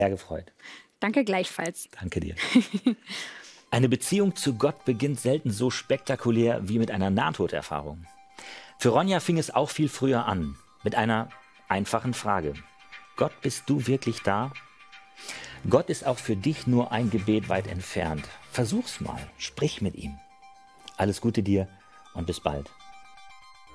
Sehr gefreut. Danke gleichfalls. Danke dir. Eine Beziehung zu Gott beginnt selten so spektakulär wie mit einer Nahtoderfahrung. Für Ronja fing es auch viel früher an, mit einer einfachen Frage. Gott, bist du wirklich da? Gott ist auch für dich nur ein Gebet weit entfernt. Versuch's mal, sprich mit ihm. Alles Gute dir und bis bald.